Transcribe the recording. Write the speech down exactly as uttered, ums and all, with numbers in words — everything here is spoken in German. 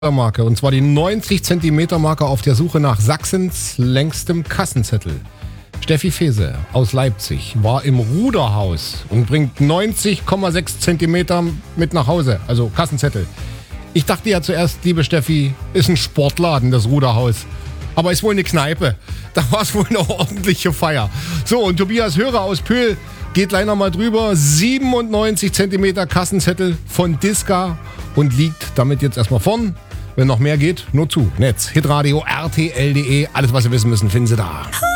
Marke, und zwar die neunzig Zentimeter Marke auf der Suche nach Sachsens längstem Kassenzettel. Steffi Fese aus Leipzig war im Ruderhaus und bringt neunzig Komma sechs Zentimeter mit nach Hause, also Kassenzettel. Ich dachte ja zuerst, liebe Steffi, ist ein Sportladen, das Ruderhaus. Aber ist wohl eine Kneipe. Da war es wohl eine ordentliche Feier. So, und Tobias Hörer aus Pöhl geht leider mal drüber. siebenundneunzig Zentimeter Kassenzettel von Diska und liegt damit jetzt erstmal vorn. Wenn noch mehr geht, nur zu. Netz, Hitradio, R T L punkt de, alles was Sie wissen müssen, finden Sie da.